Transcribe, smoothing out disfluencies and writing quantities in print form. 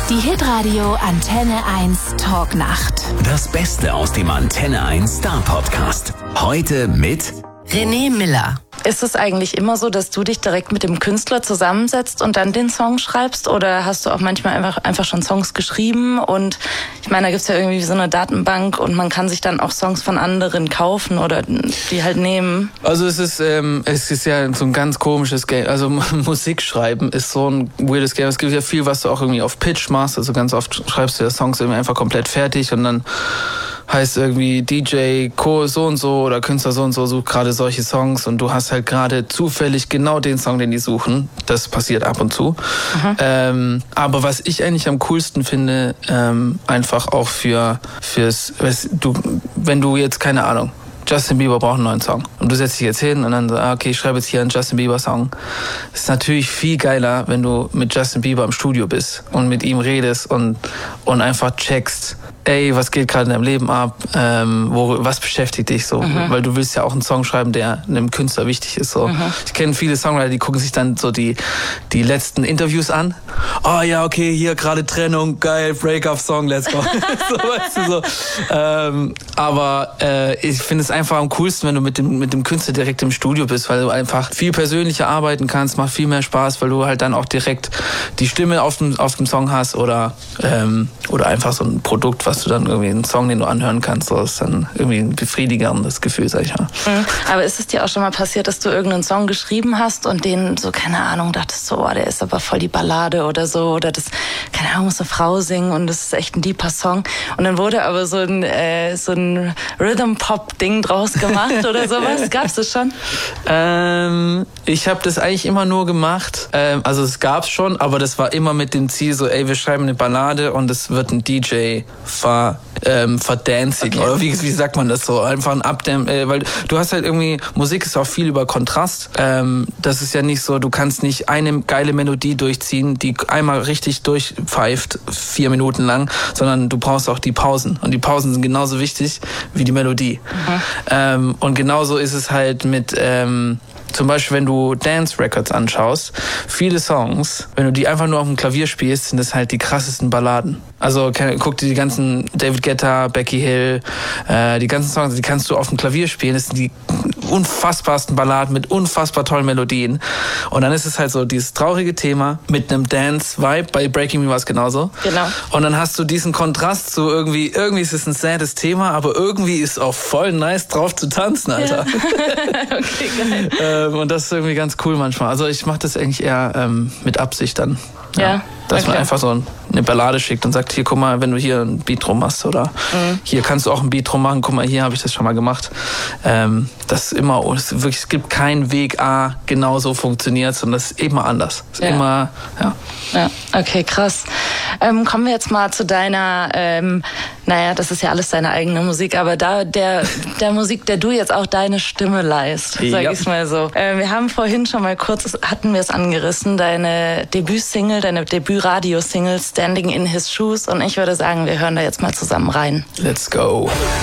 Die Hitradio Antenne 1 Talknacht. Das Beste aus dem Antenne 1 Star Podcast. Heute mit René Miller. Ist es eigentlich immer so, dass du dich direkt mit dem Künstler zusammensetzt und dann den Song schreibst? Oder hast du auch manchmal einfach schon Songs geschrieben? Und ich meine, da gibt's ja irgendwie so eine Datenbank und man kann sich dann auch Songs von anderen kaufen oder die halt nehmen. Also es ist ja so ein ganz komisches Game. Also Musik schreiben ist so ein weirdes Game. Es gibt ja viel, was du auch irgendwie auf Pitch machst. Also ganz oft schreibst du ja Songs irgendwie einfach komplett fertig und dann heißt irgendwie DJ so und so oder Künstler so und so sucht gerade solche Songs und du hast halt gerade zufällig genau den Song, den die suchen. Das passiert ab und zu. Aber was ich eigentlich am coolsten finde, einfach auch wenn du jetzt, keine Ahnung, Justin Bieber braucht einen neuen Song. Und du setzt dich jetzt hin und dann sagst, okay, ich schreibe jetzt hier einen Justin Bieber Song. Das ist natürlich viel geiler, wenn du mit Justin Bieber im Studio bist und mit ihm redest und einfach checkst, ey, was geht gerade in deinem Leben ab? Was beschäftigt dich so? Weil du willst ja auch einen Song schreiben, der einem Künstler wichtig ist. So. Ich kenne viele Songwriter, die gucken sich dann so die letzten Interviews an. Oh ja, okay, hier gerade Trennung, geil, Break-up-Song, let's go. So, weißt du, so. Aber ich finde es einfach am coolsten, wenn du mit dem Künstler direkt im Studio bist, weil du einfach viel persönlicher arbeiten kannst, macht viel mehr Spaß, weil du halt dann auch direkt die Stimme auf dem Song hast oder einfach so ein Produkt, was du dann irgendwie, einen Song, den du anhören kannst, so ist dann irgendwie ein befriedigendes Gefühl, sag ich mal. Aber ist es dir auch schon mal passiert, dass du irgendeinen Song geschrieben hast und den so, keine Ahnung, dachtest so, der ist aber voll die Ballade oder so, oder das, keine Ahnung, muss eine Frau singen und das ist echt ein deeper Song und dann wurde aber so ein Rhythm-Pop-Ding draus gemacht oder sowas? Gab's das schon? Ich habe das eigentlich immer nur gemacht, also es gab's schon, aber das war immer mit dem Ziel so, ey, wir schreiben eine Ballade und es wird ein DJ verdanzigen, okay. Oder wie sagt man das so? Einfach ein Updamp, weil du hast halt irgendwie, Musik ist auch viel über Kontrast. Das ist ja nicht so, du kannst nicht eine geile Melodie durchziehen, die einmal richtig durchpfeift, 4 Minuten lang, sondern du brauchst auch die Pausen. Und die Pausen sind genauso wichtig wie die Melodie. Und genauso ist es halt mit zum Beispiel, wenn du Dance Records anschaust, viele Songs, wenn du die einfach nur auf dem Klavier spielst, sind das halt die krassesten Balladen. Also guck dir die ganzen David Guetta, Becky Hill, die ganzen Songs, die kannst du auf dem Klavier spielen. Das sind die unfassbarsten Balladen mit unfassbar tollen Melodien. Und dann ist es halt so dieses traurige Thema mit einem Dance-Vibe. Bei Breaking Me war es genauso. Genau. Und dann hast du diesen Kontrast zu irgendwie ist es ein saddes Thema, aber irgendwie ist auch voll nice drauf zu tanzen, Alter. Ja. Okay, geil. Und das ist irgendwie ganz cool manchmal. Also ich mache das eigentlich eher mit Absicht dann. Ja. Dass man einfach so eine Ballade schickt und sagt, hier, guck mal, wenn du hier ein Beat drum machst oder hier kannst du auch ein Beat drum machen, guck mal, hier habe ich das schon mal gemacht. Das ist immer, es gibt keinen Weg A, genau so funktioniert, sondern das ist immer anders. Das ist immer, Ja, okay, krass. Kommen wir jetzt mal zu deiner, das ist ja alles deine eigene Musik, aber der Musik, der du jetzt auch deine Stimme leihst, sag ich's mal so. Wir haben vorhin schon mal kurz, hatten wir es angerissen, deine Debütsingle, deine Debüt-Radio-Single Standing in His Shoes und ich würde sagen, wir hören da jetzt mal zusammen rein. Let's go.